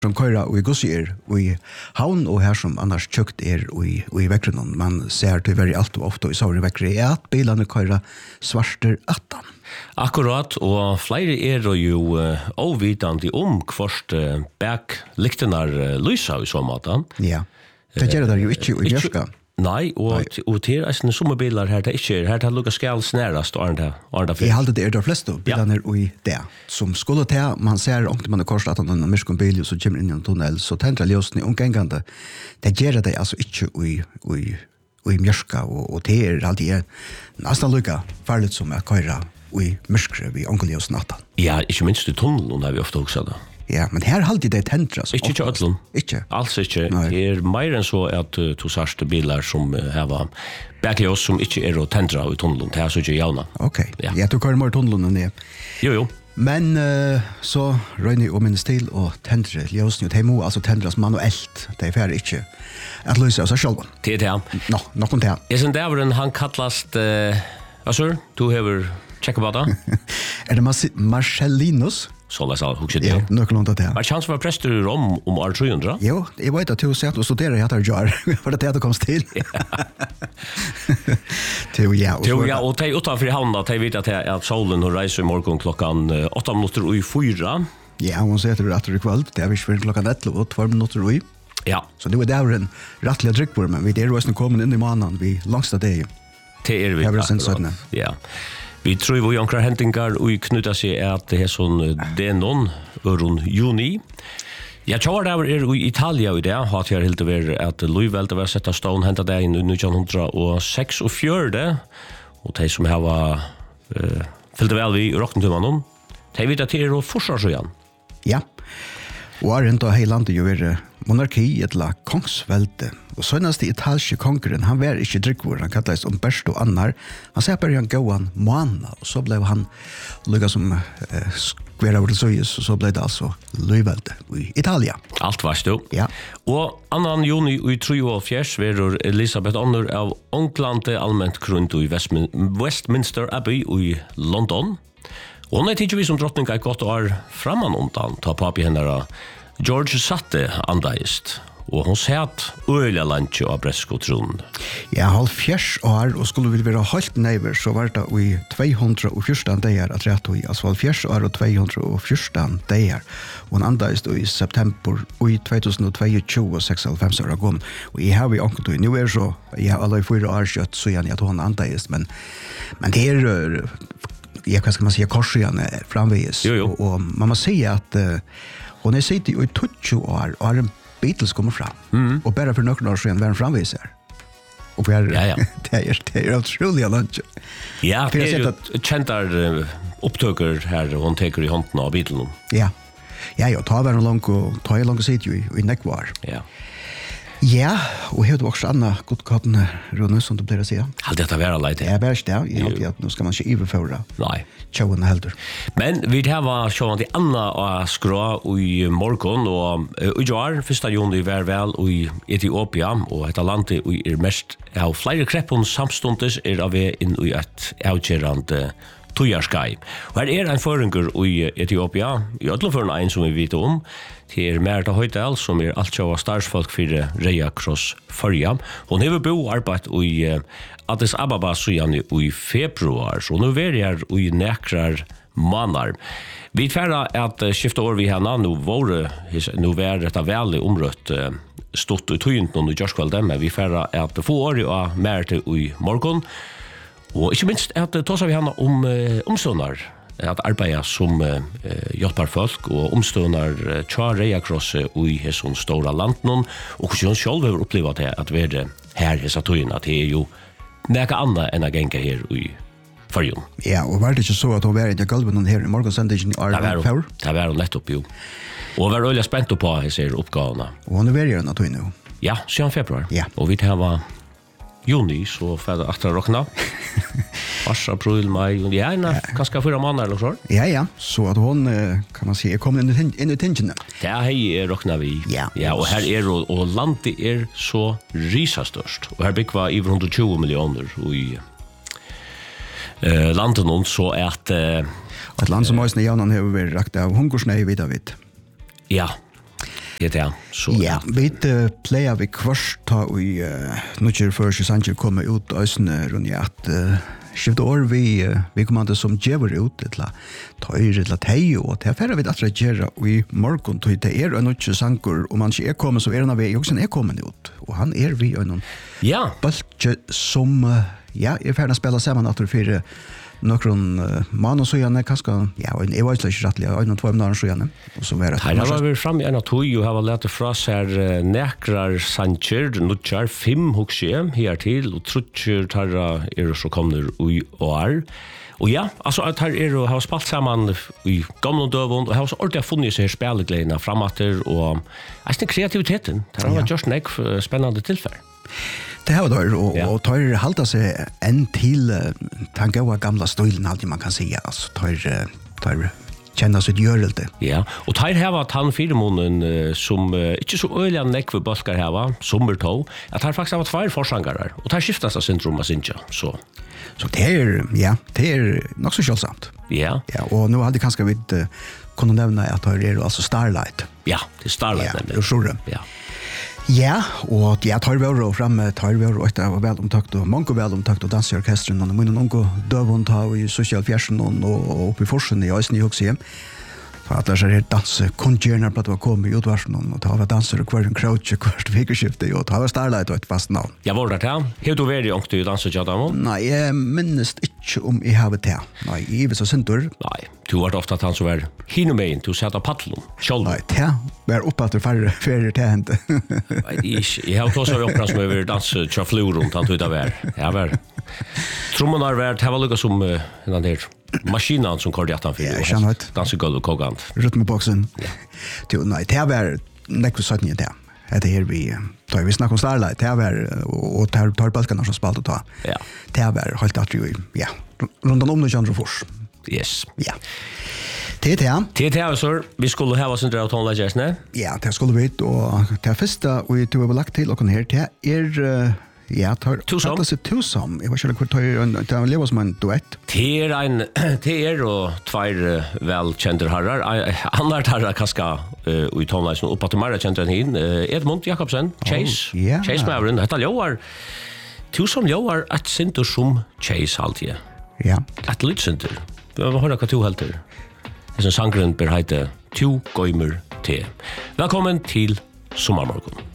som kører og i gossier og i havn og her som annars tjøkt og i vekkeren. Man ser til veldig alt og ofte i sauren vekkere at bilene kører svarter 18. Akkurat, og flere jo ovitande kvart bak liktenar lysa i så måten. Ja, det gjør det jo ikke i Mjørska. Nei, og til eisne sommerbilar her, det ikke her til lukka skal snærast og arnda fyrir. Jeg halte det de fleste bilene i det. Som skulle til, man ser om man korset at han myrskon bil, så kommer inn i en tunnel, så tendrer ljøsene omgengande. Det gjør det altså ikke i Mjørska, og det alltid nesten lukka farligt som jeg køyra i myrskre vid onkelljøsnatten. Ja, ikke minst i tunnelen har vi ofte også det. Ja, men her halde det tendras. Ikke ødlun. Ikke? Alls ikke. Det mer enn så at to sørste biler som har backlig oss som ikke å tendra i tunnelen. Det så ikke jauna. Ok. Ja, du kører mer tunnelen enn det. Jo. Men så røyner jeg minnes til å tendre ljøsene, og de må altså tendras manuelt. De er ikke at løse av seg selv. Det det. Nok om det. Jeg synes det han kallast, hva sør? Du har tjekket på det? Det Marcellinus? Så la oss huske det. Ja, nøkkelånd av det. Var chans var prester i Rom om år 300? Jo, jeg vet at du sett og studerer i etter jar, for det kom til. Og de utenfor havna, de vet at solen reiser i morgen klokken 8 minutter og 4. Ja, hun sier det etter i kveld, det ikke for klokken 11 og 2 minutter og 1. Ja. Så det var der en rettelig drikk på, men vi er også kommet inn i måneden, vi langste det. Det vi. Ja. Vi tror vi onkrar hentingar og knyta seg at det sånn denon øron juni. Ja, tjåar der i Italia i det, har jeg helt over at Louisville var sett av stånd hentet det i 1906 og 4. Og de som har fyllt vel vi i Rockntumannen, de vet at det forsvarsøyan. Ja. Og rundt av hele landet jo monarki, eller kongsvelte. Og sønneste italske kongeren, han var ikke drikkvår, han kallades Umberto Annar. Han sier bare han gåan måned, og så ble han lykket som skver over til Søyes, og så ble det altså Louisvelte i Italia. Alt var stå. Ja. Og 2. juni i 1973 var Elisabeth Annar av Onklande allmänt grunnt i Westminster Abbey i London. Og hun tidser vi som drottning et godt år framan undan, ta papi henne George satte andaist, og hun satt øyla landtje av bresko tronen. Ja, 70 år, og skulle vi være helt neiver, så var det i 214 dager at rett i, altså 70 år og 214 dager, og hun andaist i september i 2022 og 96 år gammel. Og jeg har vi anket i, nå så, jeg har alle 4 år kjøtt, så gjerne at hun andaist, men det hva skal man si, korsene framvis. Jo. Og man må si at hun sittet i 20 år og har en Beatles kommer fram. Og bare for noen år siden var han framvis her. Og det er utrolig lunch. Ja, det er jo kjentar opptøker her hun teker i hånden av Beatles. Ja, ta var han langt, og ta er langt sitt jo i nekvar. Ja. Ja, og jeg har også Anna godkapene, Rune, som du blir å si. Alt dette være leit. Ja, bare ikke det. Jeg har alltid at nå skal man ikke iverføre. Nei. Tjauene heldur. Men vi har sjående til Anna og Skra i morgen, og i år, 1. juni, var vel i Etiopia, og etter landet mest av flere kreppon samstundes av inn i et avgjørende tujarskai. Og her en føringer i Etiopia, i ødleføren en som vi vet om, til Merta Høydal, som alt sjåa starsfolk for Reia Kross Førja. Hun har bo arbeid i Addis Ababa siden i februar, så nå er jeg i nekrar måneder. Vi færre at skiftet år vi henne, nå var dette veldig omrødt stått i tøyent noen i Gjørskveldet, men vi færre at få år av Merta i morgen, og ikke minst at tar vi henne om omstånder, at arbeida som hjelper folk og omstånder tja Reia-krosset i hesson stora landen, og hvordan selv har opplevd det at vi her hessa tøyene, at det jo nekka annet enn å genge her i Førjun. Ja, og var det ikke så at hun var i gulven her i morgensendingen i Arne Fjord? Det var hun nettopp, jo. Og var øyelig spent på hese oppgavene. Og hun er veldig gjerne tøyene, jo. Ja, 7. februar. Ja. Og vi tar juni, så får jeg akkurat råkna. Mars, april, mai, ja, kanskje 4 måneder eller så. Ja, så at hun, kan man si, kommet inn i tingene. Det her råkna vi. Ja, og her og landet så risastørst. Og her bygger vi over 120 millioner i landet noen, så at et land som Øysten i Jaunan har vært rakt av hungersnøy vidt. Ja. det. Så ja, vi pleier vi kvart ta i nødger før Sanger kommer ut og øsne rundt at skiftet år vi kommer som djever ut til tøyre til tei og til affæra vi attragera i morgon til det nødger Sanger og man ikke kommet så han vi også kommet ut og han vi noen bølge som jeg ferdig å spille sammen at du fyrer noen mann og så gjerne kanskje, jeg var ikke rettelig, en og 2 måneder så gjerne. Her har vi frem i en av 2 og har lett fra seg nekrar Sanger, nødjar 5 hokse her til, og trutjer tarra så kommer ui og Og ja, altså at her å ha spalt sammen i gamle døvund, og har også ordentlig funnet seg spillegledene frematter, og den kreativiteten, det har vært gjort nek spennende tilfell. Det har det, og tar halta seg enn til den gamla stilen, alltid man kan si, altså tar kjenner sitt gjørelse. Ja, og tar heva tannfiremonen som ikke så øyelig nekve bølger heva, sommertog, at tar faktisk heva 2 forsangere, og tar skiftet seg syndrom av Sinja, så det nok så kjølsamt. Ja, og nå hadde kanskje vi kunne nevne at det altså Starlight. Ja, det Starlight. Ja, det store. Ja, og jeg tar vi og fremme, tar vi og etter vel omtakt, og mange vel omtakt, og danseorkestren, og mine noen døvund har i sosial fjersen, og oppe i Forsen, i Øysen i Høgsien. Så at det er danse, kongjørner på at det var kommet i utvarsen, og det har vært danser, og hver en crouch, og hvert fikkerskifte, og det har vært Starlight og et fast navn. Ja, var det til? Har du vært i ångte i danser, Tjadamo? Nei, jeg minnes ikke om jeg har vært til. Nei, jeg vet så sintur. Nei, du har vært ofte at han som var hinumein, du satt av paddelen, kjolv. Nei, til, var oppe etter færre til hente. Jeg har også vært oppe som har vært danser, tja florun, han tog det var. Jeg var. Trommen har vært, det var lukket som den der maskinen som kørte hjertan for. Ja, skjønner det. Dansegulv og kogant. Rytmeboksen. Nei, det var nekve 17 til. Det her vi snakker om Starlight, det var, og tar balkene som spalt å ta. Ja. Det var holdt at vi, rundt om det kjønner fors. Yes. Ja. TTA, sir. Vi skulle ha oss en drøy av tonleggersene. Ja, det skulle vi, og det første vi tog over lagt til, og her, det ja, tar Tusom. Jeg var ikke det var leva som en duett. Det er og 2 velkjente herrer. Andre herrer kanskje i tonleggesen oppe til mer kjente enn hin. Edmund Jakobsen, Chase. Chase Maveren. Dette ljøer. Tusom ljøer et sinter som Chase alltid. Ja. Et litt sinter. Vi har hørt hva 2 helter. Det som sangren ber heite 2 gøymer te. Velkommen til Sommarmorgon.